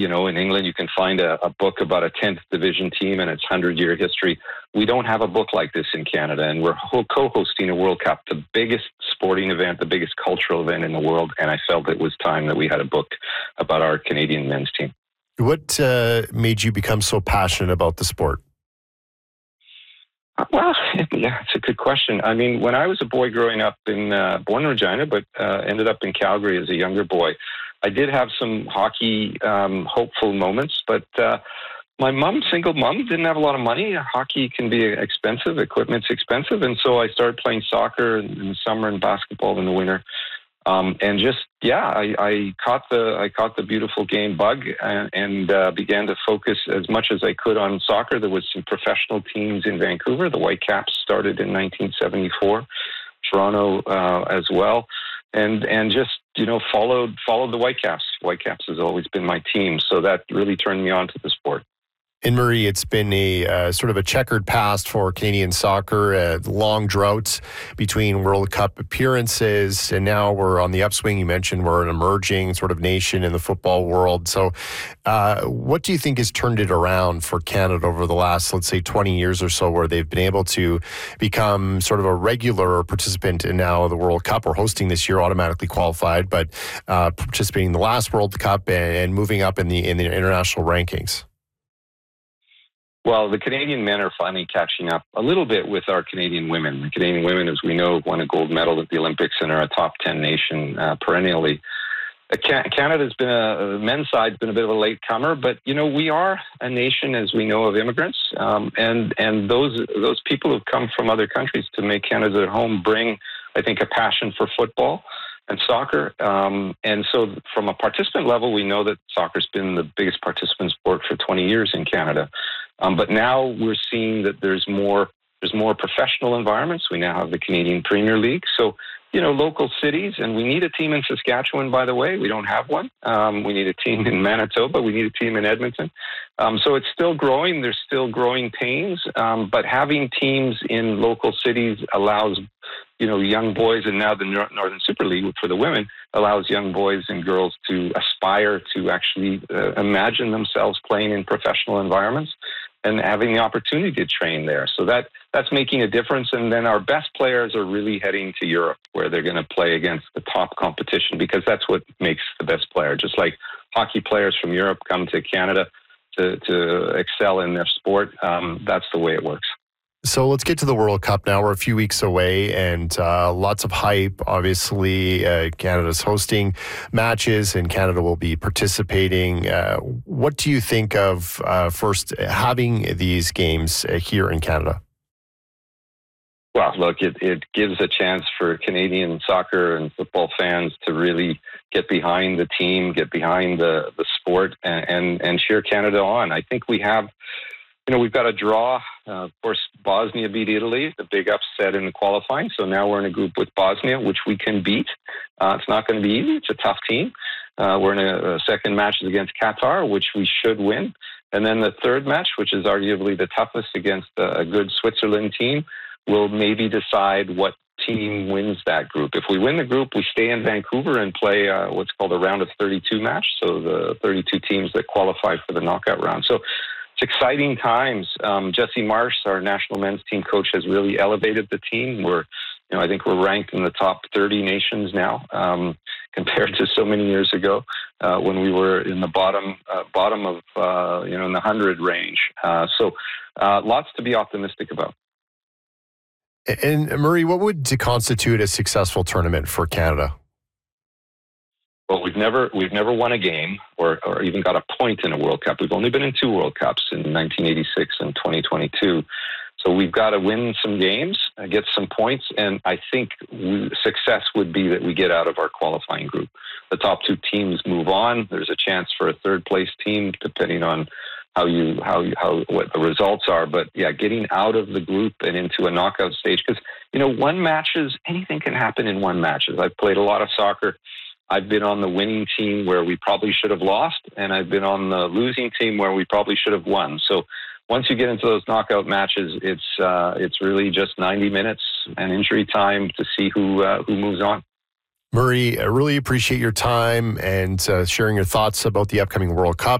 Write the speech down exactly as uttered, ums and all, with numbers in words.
you know, in England, you can find a, a book about a tenth division team and its hundred-year history. We don't have a book like this in Canada, and we're ho- co-hosting a World Cup, the biggest sporting event, the biggest cultural event in the world, and I felt it was time that we had a book about our Canadian men's team. What uh, made you become so passionate about the sport? Well, yeah, it's a good question. I mean, when I was a boy growing up in, uh, born in Regina, but uh, ended up in Calgary as a younger boy, I did have some hockey um, hopeful moments, but uh, my mom, single mom, didn't have a lot of money. Hockey can be expensive, equipment's expensive, and so I started playing soccer in the summer and basketball in the winter. Um, and just yeah, I, I caught the I caught the beautiful game bug and, and uh, began to focus as much as I could on soccer. There was some professional teams in Vancouver. The Whitecaps started in nineteen seventy-four, Toronto uh, as well, and and just you know followed followed the Whitecaps. Whitecaps has always been my team, so that really turned me on to the sport. And Murray, it's been a uh, sort of a checkered past for Canadian soccer, uh, long droughts between World Cup appearances, and now we're on the upswing. You mentioned we're an emerging sort of nation in the football world. So uh, what do you think has turned it around for Canada over the last, let's say, twenty years or so, where they've been able to become sort of a regular participant in now the World Cup, or hosting this year, automatically qualified, but uh, participating in the last World Cup and, and moving up in the in the international rankings? Well, the Canadian men are finally catching up a little bit with our Canadian women. The Canadian women, as we know, won a gold medal at the Olympics and are a top ten nation uh, perennially. Uh, Canada's been a, the men's side's been a bit of a latecomer, but you know we are a nation, as we know, of immigrants, um, and and those those people who've come from other countries to make Canada their home bring, I think, a passion for football and soccer. Um, and so from a participant level, we know that soccer's been the biggest participant sport for twenty years in Canada. Um, but now we're seeing that there's more there's more professional environments. We now have the Canadian Premier League. So, you know, local cities, and we need a team in Saskatchewan, by the way. We don't have one. Um, we need a team in Manitoba. We need a team in Edmonton. Um, so it's still growing. There's still growing pains. Um, but having teams in local cities allows, you know, young boys, and now the Northern Super League for the women allows young boys and girls to aspire to actually uh, imagine themselves playing in professional environments and having the opportunity to train there. So that that's making a difference. And then our best players are really heading to Europe, where they're going to play against the top competition, because that's what makes the best player. Just like hockey players from Europe come to Canada to, to excel in their sport, um, that's the way it works. So let's get to the World Cup now. We're a few weeks away, and uh, lots of hype. Obviously, uh, Canada's hosting matches, and Canada will be participating. Uh, what do you think of, uh, first, having these games uh, here in Canada? Well, look, it, it gives a chance for Canadian soccer and football fans to really get behind the team, get behind the, the sport, and, and, and cheer Canada on. I think we have... You know, we've got a draw. Uh, of course, Bosnia beat Italy, the big upset in the qualifying. So now we're in a group with Bosnia, which we can beat. Uh, it's not going to be easy. It's a tough team. Uh, we're in a, a second match against Qatar, which we should win. And then the third match, which is arguably the toughest, against a, a good Switzerland team, will maybe decide what team wins that group. If we win the group, we stay in Vancouver and play uh, what's called a round of thirty-two match. So the thirty-two teams that qualify for the knockout round. So it's exciting times. Um, Jesse Marsh, our national men's team coach, has really elevated the team. We're, you know, I think we're ranked in the top thirty nations now, um, compared to so many years ago uh, when we were in the bottom uh, bottom of uh, you know in the hundred range. Uh, so uh, lots to be optimistic about. And Murray, what would constitute a successful tournament for Canada? Well, we've never we've never won a game or, or even got a point in a World Cup. We've only been in two World Cups, in nineteen eighty-six and twenty twenty-two. So we've got to win some games, uh, get some points, and I think we, success would be that we get out of our qualifying group. The top two teams move on. There's a chance for a third place team, depending on how you how you, how what the results are. But yeah, getting out of the group and into a knockout stage, because you know, one matches, anything can happen in one matches. I've played a lot of soccer. I've been on the winning team where we probably should have lost, and I've been on the losing team where we probably should have won. So once you get into those knockout matches, it's uh, it's really just ninety minutes and injury time to see who uh, who moves on. Murray, I really appreciate your time and uh, sharing your thoughts about the upcoming World Cup.